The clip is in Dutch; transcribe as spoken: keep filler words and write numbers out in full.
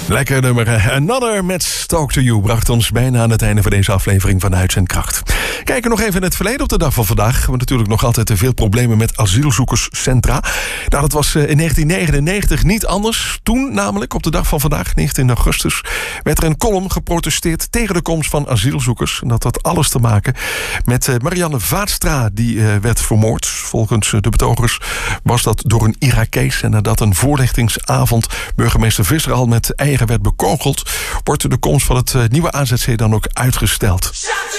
Lekker nummer. Another met Talk to You bracht ons bijna aan het einde van deze aflevering van Uitzendkracht. Kijken nog even in het verleden op de dag van vandaag. We hebben natuurlijk nog altijd veel problemen met asielzoekerscentra. Nou, dat was in negentien negenennegentig niet anders. Toen namelijk, op de dag van vandaag, negentien augustus... werd er een column geprotesteerd tegen de komst van asielzoekers. En dat had alles te maken met Marianne Vaatstra, die werd vermoord. Volgens de betogers was dat door een Irakees. En nadat een voorlichtingsavond burgemeester Visser al met eieren werd bekogeld, wordt de komst van het nieuwe A Z C dan ook uitgesteld.